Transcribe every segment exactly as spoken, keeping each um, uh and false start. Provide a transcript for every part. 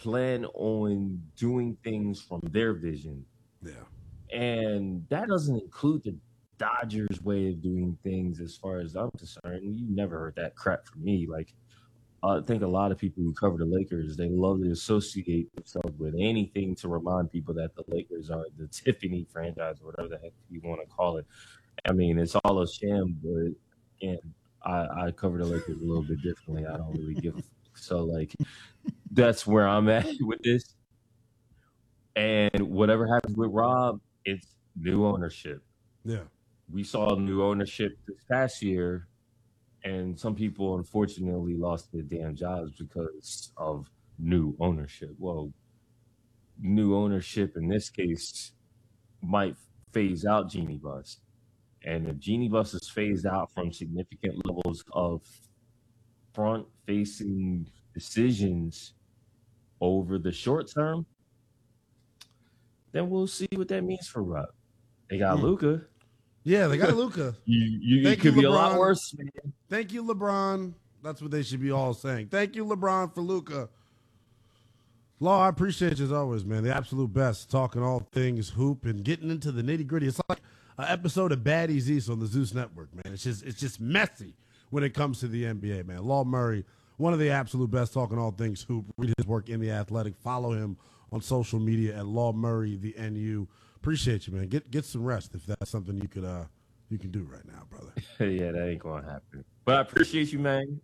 plan on doing things from their vision. Yeah. And that doesn't include the Dodgers' way of doing things as far as I'm concerned. You never heard that crap from me. Like, I think a lot of people who cover the Lakers, they love to associate themselves with anything to remind people that the Lakers are the Tiffany franchise or whatever the heck you want to call it. I mean, it's all a sham, but again, I, I cover the Lakers a little bit differently. I don't really give a fuck. So, like, that's where I'm at with this. And whatever happens with Rob, it's new ownership. Yeah. We saw new ownership this past year, and some people unfortunately lost their damn jobs because of new ownership. Well, new ownership in this case might phase out Jeanie Buss. And if Jeanie Buss is phased out from significant levels of front-facing decisions over the short term, then we'll see what that means for Rob. They got mm. Luka. Yeah, they got Luka. you, you, it could you, be a lot worse, man. Thank you, LeBron. That's what they should be all saying. Thank you, LeBron, for Luka. Law, I appreciate you as always, man. The absolute best, talking all things hoop and getting into the nitty gritty. It's like an episode of Baddies East on the Zeus Network, man. It's just it's just messy when it comes to the N B A, man. Law Murray, one of the absolute best, talking all things hoop. Read his work in The Athletic. Follow him on social media at Law Murray, the N U. Appreciate you, man. Get get some rest if that's something you could uh you can do right now, brother. Yeah, that ain't gonna happen. But I appreciate you, man.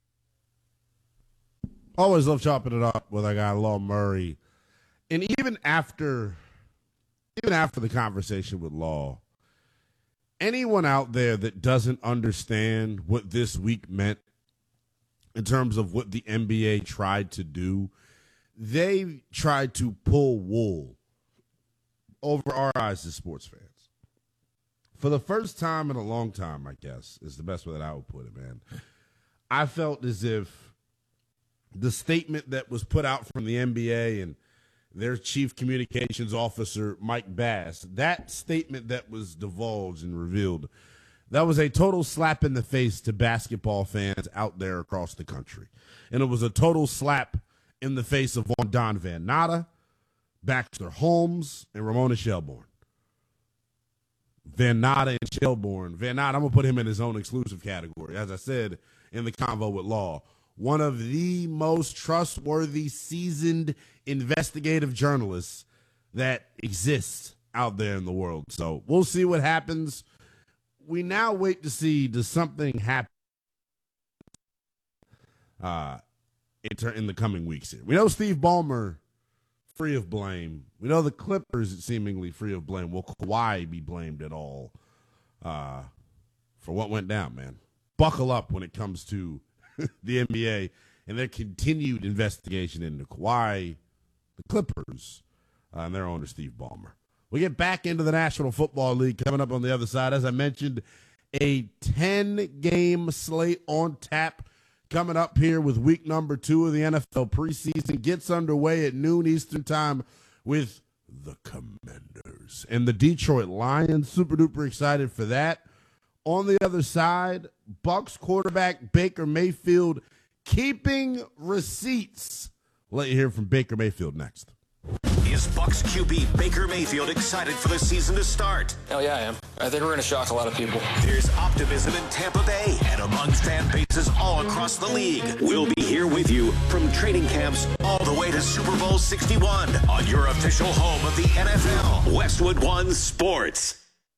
Always love chopping it up with our guy Law Murray. And even after even after the conversation with Law, anyone out there that doesn't understand what this week meant in terms of what the N B A tried to do, they tried to pull wool over our eyes as sports fans. For the first time in a long time, I guess, is the best way that I would put it, man. I felt as if the statement that was put out from the N B A and their chief communications officer, Mike Bass, that statement that was divulged and revealed, that was a total slap in the face to basketball fans out there across the country. And it was a total slap in the face of Don Van Natta, Baxter Holmes, and Ramona Shelburne. Van Natta and Shelburne. Van Natta, I'm going to put him in his own exclusive category. As I said in the convo with Law, one of the most trustworthy, seasoned investigative journalists that exists out there in the world. So we'll see what happens. We now wait to see, does something happen uh, in, in the coming weeks here? We know Steve Ballmer free of blame. We know the Clippers seemingly free of blame. Will Kawhi be blamed at all uh, for what went down, man? Buckle up when it comes to the N B A and their continued investigation into Kawhi, the Clippers, uh, and their owner, Steve Ballmer. We get back into the National Football League coming up on the other side. As I mentioned, a ten-game slate on tap coming up here with week number two of the N F L preseason. Gets underway at noon Eastern time with the Commanders and the Detroit Lions. Super duper excited for that. On the other side, Bucs quarterback Baker Mayfield keeping receipts. We'll let you hear from Baker Mayfield next. Is Bucs Q B Baker Mayfield excited for the season to start? Hell yeah, I am. I think we're going to shock a lot of people. There's optimism in Tampa Bay and among fan bases all across the league. We'll be here with you from training camps all the way to Super Bowl sixty-one on your official home of the N F L, Westwood One Sports.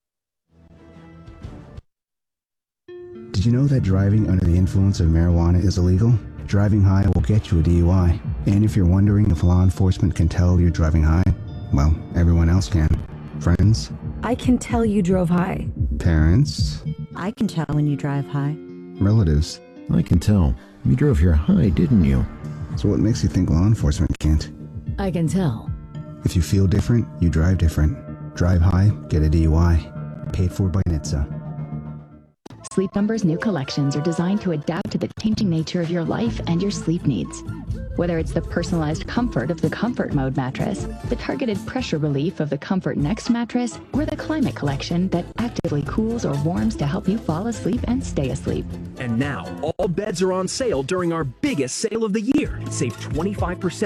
Did you know that driving under the influence of marijuana is illegal? Driving high will get you a D U I. And if you're wondering if law enforcement can tell you're driving high, well, everyone else can. Friends? I can tell you drove high. Parents? I can tell when you drive high. Relatives? I can tell. You drove here high, didn't you? So what makes you think law enforcement can't? I can tell. If you feel different, you drive different. Drive high, get a D U I. Paid for by N H T S A. Sleep Number's new collections are designed to adapt to the changing nature of your life and your sleep needs. Whether it's the personalized comfort of the Comfort Mode mattress, the targeted pressure relief of the Comfort Next mattress, or the Climate Collection that actively cools or warms to help you fall asleep and stay asleep. And now, all beds are on sale during our biggest sale of the year. Save twenty-five percent